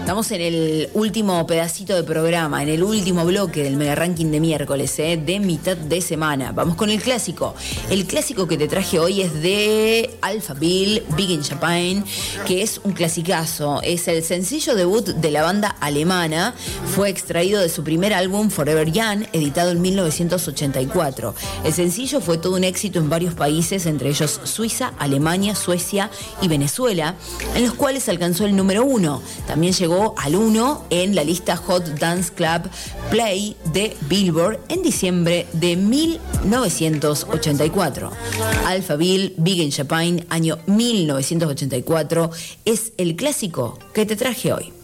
Estamos en el último pedacito de programa, en el último bloque del Mega Ranking de miércoles, de mitad de semana. Vamos con el clásico. El clásico que te traje hoy es de Alphaville, Big in Japan, que es un clasicazo. Es el sencillo debut de la banda alemana. Fue extraído de su primer álbum Forever Young, editado en 1984. El sencillo fue todo un éxito en varios países, entre ellos Suiza, Alemania, Suecia y Venezuela, en los cuales alcanzó el número 1. También llegó al 1 en la lista Hot Dance Club Play de Billboard en diciembre de 1984. Alphaville, Big in Japan, año 1984, es el clásico que te traje hoy.